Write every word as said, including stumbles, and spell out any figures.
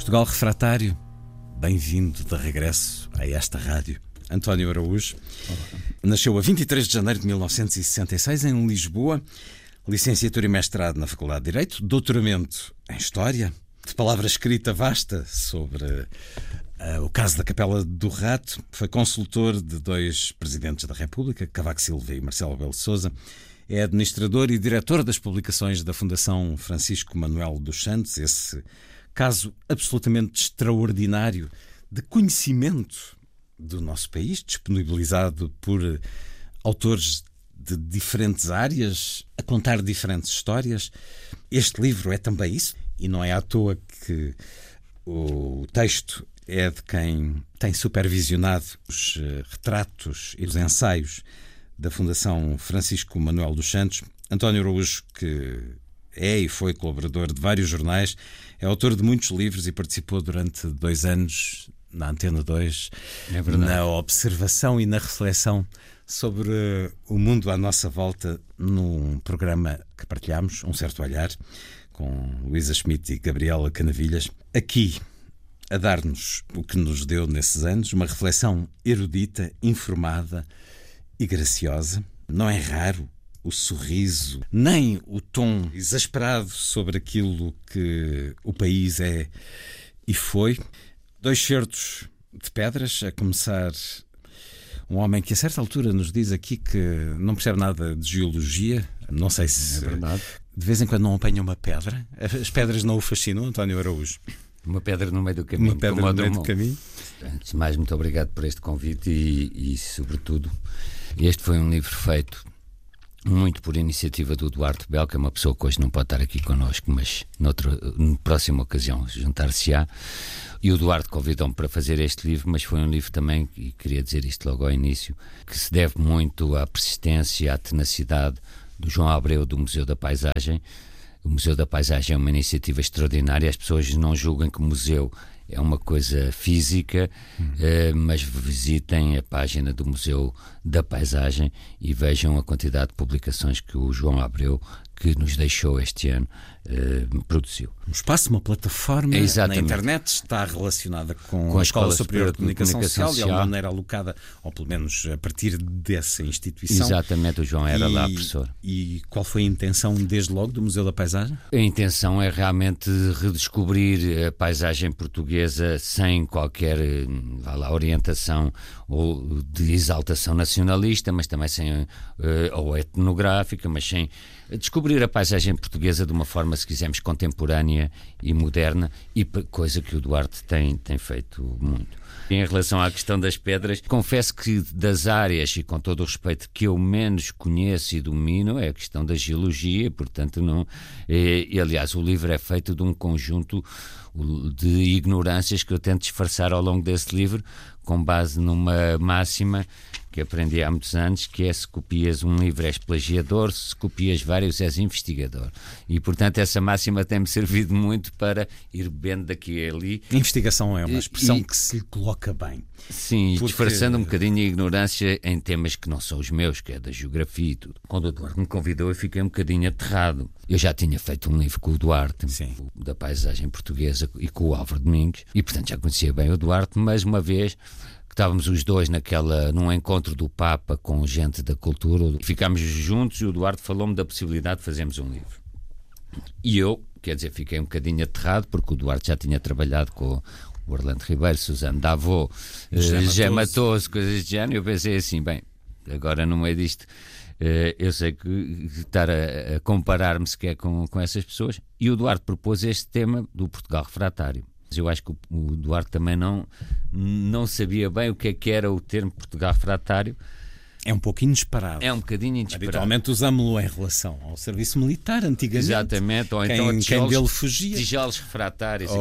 Portugal Refratário, bem-vindo de regresso a esta rádio. António Araújo nasceu a vinte e três de janeiro de mil novecentos e sessenta e seis em Lisboa, licenciatura e mestrado na Faculdade de Direito, doutoramento em História, de palavra escrita vasta sobre uh, o caso da Capela do Rato, foi consultor de dois presidentes da República, Cavaco Silva e Marcelo Rebelo de Sousa, é administrador e diretor das publicações da Fundação Francisco Manuel dos Santos, esse caso absolutamente extraordinário de conhecimento do nosso país, disponibilizado por autores de diferentes áreas, a contar diferentes histórias. Este livro é também isso, e não é à toa que o texto é de quem tem supervisionado os retratos e os ensaios da Fundação Francisco Manuel dos Santos. António Araújo, que é e foi colaborador de vários jornais, é autor de muitos livros e participou durante dois anos na Antena dois, é na observação e na reflexão sobre o mundo à nossa volta, num programa que partilhámos, Um Certo Olhar, com Luísa Schmidt e Gabriela Canavilhas, aqui a dar-nos o que nos deu nesses anos, uma reflexão erudita, informada e graciosa. Não é raro o sorriso, nem o tom exasperado sobre aquilo que o país é e foi. Dois certos de pedras, a começar um homem que a certa altura nos diz aqui que não percebe nada de geologia. Não sei se é verdade. De vez em quando não apanha uma pedra. As pedras não o fascinam, António Araújo? Uma pedra no meio do caminho. Uma pedra no meio do caminho. Antes de mais, muito obrigado por este convite e, e, sobretudo, este foi um livro feito muito por iniciativa do Duarte Bell, que é uma pessoa que hoje não pode estar aqui connosco, mas noutra, na próxima ocasião juntar-se-á. E o Duarte convidou-me para fazer este livro, mas foi um livro também, e queria dizer isto logo ao início, que se deve muito à persistência, à tenacidade do João Abreu, do Museu da Paisagem. O Museu da Paisagem é uma iniciativa extraordinária. As pessoas não julguem que o museu é uma coisa física, hum. eh, mas visitem a página do Museu da Paisagem e vejam a quantidade de publicações que o João Abreu, que nos deixou este ano, eh, produziu. Um espaço, uma plataforma é na internet, está relacionada com, com a Escola, Escola Superior, Superior de Comunicação, Comunicação Social, Social, e de maneira alocada, ou pelo menos a partir dessa instituição. Exatamente, o João era e, lá professor. E qual foi a intenção desde logo do Museu da Paisagem? A intenção é realmente redescobrir a paisagem portuguesa sem qualquer vá lá, orientação ou de exaltação nacionalista, mas também sem uh, ou etnográfica, mas sem descobrir a paisagem portuguesa de uma forma, se quisermos, contemporânea e moderna, e coisa que o Duarte tem, tem feito muito. Em relação à questão das pedras, confesso que das áreas, e com todo o respeito, que eu menos conheço e domino é a questão da geologia, portanto não... E, e, aliás, o livro é feito de um conjunto de ignorâncias que eu tento disfarçar ao longo desse livro, com base numa máxima que aprendi há muitos anos, que é: se copias um livro és plagiador, se copias vários és investigador. E, portanto, essa máxima tem-me servido muito para ir bebendo daqui e ali. Investigação é uma expressão e, que se lhe coloca bem. Sim, porque... disfarçando um bocadinho a ignorância em temas que não são os meus, que é da geografia e tudo. Quando o Duarte me convidou, eu fiquei um bocadinho aterrado. Eu já tinha feito um livro com o Duarte, Sim. da paisagem portuguesa, e com o Álvaro Domingos, e, portanto, já conhecia bem o Duarte, mas uma vez... Estávamos os dois naquela, num encontro do Papa com gente da cultura. Ficámos juntos e o Duarte falou-me da possibilidade de fazermos um livro. E eu, quer dizer, fiquei um bocadinho aterrado, porque o Duarte já tinha trabalhado com o Orlando Ribeiro, Suzano Davô, José Matoso, coisas de género. Eu pensei assim, bem, agora no meio disto, eu sei que estar a, a comparar-me sequer com, com essas pessoas. E o Duarte propôs este tema do Portugal Refratário. Eu acho que o Duarte também não, não sabia bem o que é que era o termo Portugal Refratário. É um pouco inesperado. É um bocadinho inesperado. Habitualmente usamos-lo em relação ao serviço militar, antigamente. Exatamente, ou quem, então a quem tijolos, dele fugia. tijolos refratários. Ou,